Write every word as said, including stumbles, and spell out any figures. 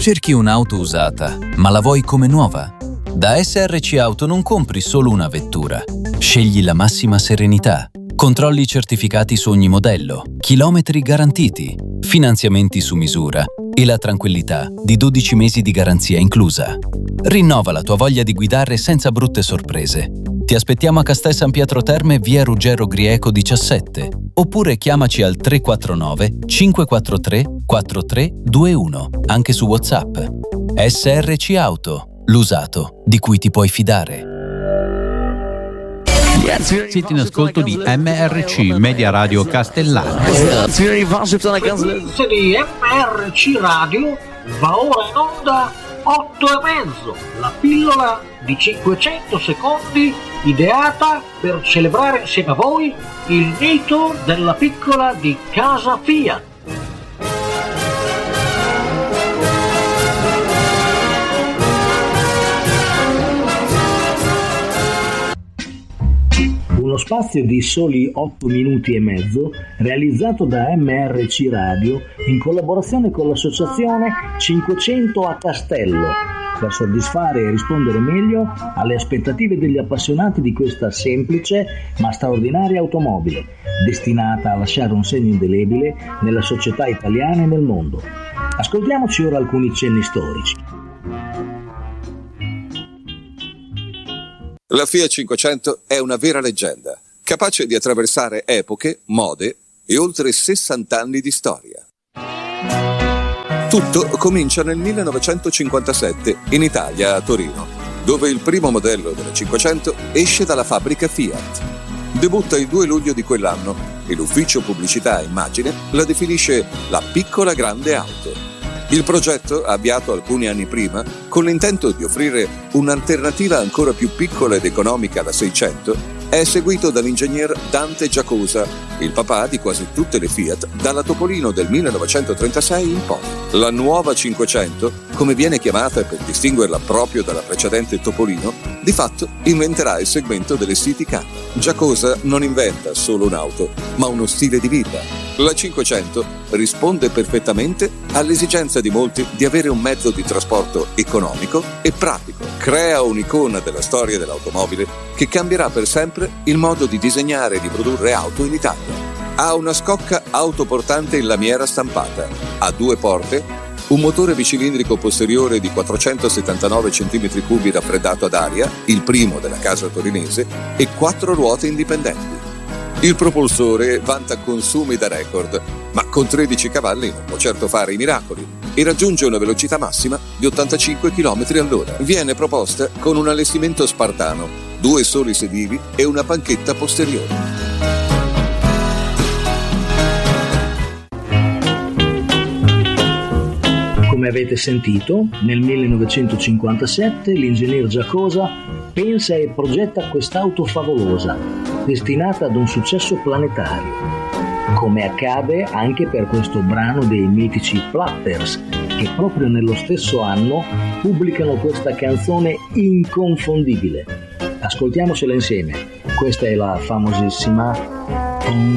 Cerchi un'auto usata, ma la vuoi come nuova? Da S R C Auto non compri solo una vettura. Scegli la massima serenità. Controlli certificati su ogni modello, chilometri garantiti, finanziamenti su misura e la tranquillità di dodici mesi di garanzia inclusa. Rinnova la tua voglia di guidare senza brutte sorprese. Ti aspettiamo a Castel San Pietro Terme, via Ruggero Grieco diciassette, oppure chiamaci al tre quattro nove cinque quattro tre quattro tre due uno, anche su WhatsApp. S R C Auto, l'usato di cui ti puoi fidare. Siete in ascolto di M R C Media Radio Castellana. Di M R C Radio va ora in onda otto e mezzo, la pillola di cinquecento secondi ideata per celebrare insieme a voi il mito della piccola di casa Fiat. Uno spazio di soli otto minuti e mezzo realizzato da M R C Radio in collaborazione con l'associazione cinquecento a Castello per soddisfare e rispondere meglio alle aspettative degli appassionati di questa semplice ma straordinaria automobile destinata a lasciare un segno indelebile nella società italiana e nel mondo. Ascoltiamoci ora alcuni cenni storici. La Fiat cinquecento è una vera leggenda, capace di attraversare epoche, mode e oltre sessanta anni di storia. Tutto comincia nel millenovecentocinquantasette in Italia, a Torino, dove il primo modello della cinquecento esce dalla fabbrica Fiat. Debutta il due luglio di quell'anno e l'ufficio pubblicità e immagine la definisce la piccola grande auto. Il progetto, avviato alcuni anni prima, con l'intento di offrire un'alternativa ancora più piccola ed economica alla seicento, è seguito dall'ingegner Dante Giacosa, il papà di quasi tutte le Fiat dalla Topolino del millenovecentotrentasei in poi. La nuova cinquecento, come viene chiamata per distinguerla proprio dalla precedente Topolino, di fatto inventerà il segmento delle city car. Giacosa non inventa solo un'auto, ma uno stile di vita. La cinquecento risponde perfettamente all'esigenza di molti di avere un mezzo di trasporto economico e pratico. Crea un'icona della storia dell'automobile che cambierà per sempre il modo di disegnare e di produrre auto in Italia. Ha una scocca autoportante in lamiera stampata, ha due porte, un motore bicilindrico posteriore di quattrocentosettantanove centimetri cubi raffreddato ad aria, il primo della casa torinese, e quattro ruote indipendenti. Il propulsore vanta consumi da record, ma con tredici cavalli non può certo fare i miracoli e raggiunge una velocità massima di ottantacinque chilometri all'ora. Viene proposta con un allestimento spartano, due soli sedili e una panchetta posteriore. Come avete sentito, nel millenovecentocinquantasette l'ingegner Giacosa pensa e progetta quest'auto favolosa, destinata ad un successo planetario, come accade anche per questo brano dei mitici Platters, che proprio nello stesso anno pubblicano questa canzone inconfondibile. Ascoltiamocela insieme, questa è la famosissima